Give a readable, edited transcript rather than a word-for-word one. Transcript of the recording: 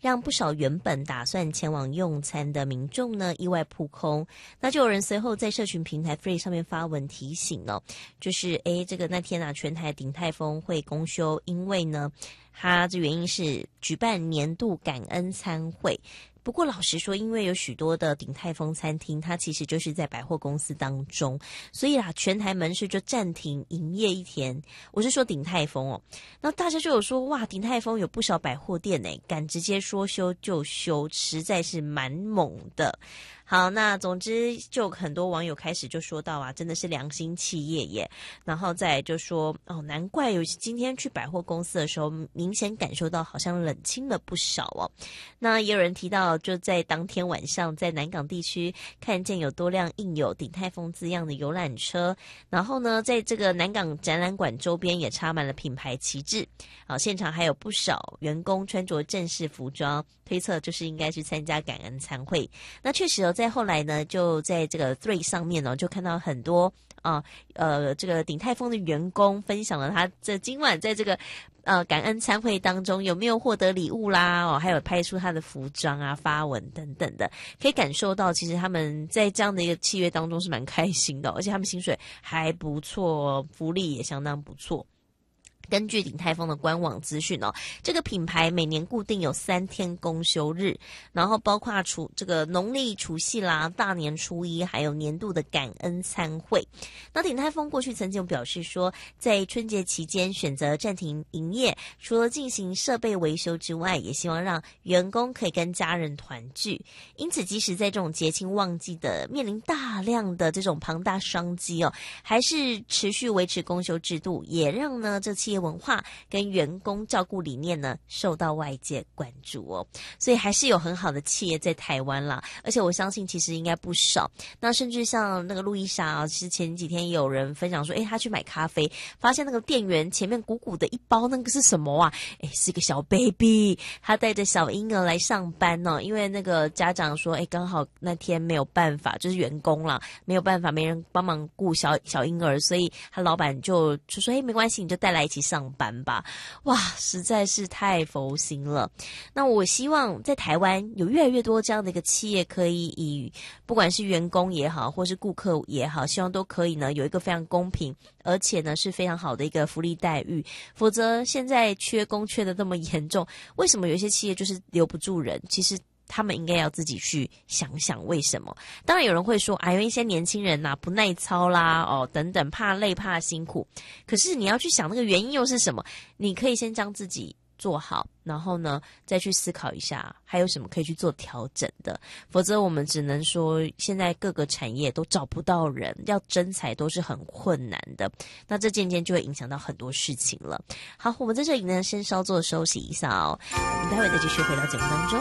让不少原本打算前往用餐的民众呢意外扑空。那就有人随后在社群平台 Free 上面发文提醒了，就是这个那天啊，全台鼎泰丰会公休，因为呢它的原因是举办年度感恩餐会。不过老实说，因为有许多的鼎泰丰餐厅它其实就是在百货公司当中，所以全台门市就暂停营业1天。我是说鼎泰丰哦，那大家就有说哇，鼎泰丰有不少百货店敢直接说休就休，实在是蛮猛的。好，那总之就很多网友开始就说到啊，真的是良心企业耶。然后再来就说难怪有今天去百货公司的时候，明显感受到好像冷清了不少哦。那也有人提到，就在当天晚上，在南港地区看见有多辆印有鼎泰丰字样的游览车，然后呢，在这个南港展览馆周边也插满了品牌旗帜。现场还有不少员工穿着正式服装，推测就是应该去参加感恩餐会。那确实在后来呢，就在这个 Thread 上面就看到很多这个鼎泰丰的员工分享了他这今晚在这个感恩餐会当中有没有获得礼物啦，还有拍出他的服装啊、发文等等的，可以感受到其实他们在这样的一个契约当中是蛮开心的，而且他们薪水还不错，福利也相当不错。根据鼎泰丰的官网资讯这个品牌每年固定有3天公休日，然后包括这个农历除夕啦、大年初一，还有年度的感恩餐会。那鼎泰丰过去曾经有表示说，在春节期间选择暂停营业，除了进行设备维修之外，也希望让员工可以跟家人团聚。因此即使在这种节庆旺季的面临大量的这种庞大商机还是持续维持公休制度，也让呢这企业文化跟员工照顾理念呢受到外界关注所以还是有很好的企业在台湾啦，而且我相信其实应该不少。那甚至像那个路易莎其实前几天也有人分享说他去买咖啡，发现那个店员前面鼓鼓的一包那个是什么啊？是一个小 baby， 他带着小婴儿来上班因为那个家长说刚好那天没有办法，就是员工啦没有办法，没人帮忙顾小婴儿，所以他老板就说没关系，你就带来一起上班吧。哇，实在是太佛心了。那我希望在台湾有越来越多这样的一个企业，可以以不管是员工也好或是顾客也好，希望都可以呢有一个非常公平而且呢是非常好的一个福利待遇。否则现在缺工缺的这么严重，为什么有一些企业就是留不住人？其实他们应该要自己去想想为什么。当然有人会说有一些年轻人不耐操啦等等，怕累怕辛苦，可是你要去想那个原因又是什么。你可以先将自己做好，然后呢再去思考一下还有什么可以去做调整的。否则我们只能说现在各个产业都找不到人，要征才都是很困难的，那这渐渐就会影响到很多事情了。好，我们在这里呢先稍作休息一下我们待会再继续回到节目当中。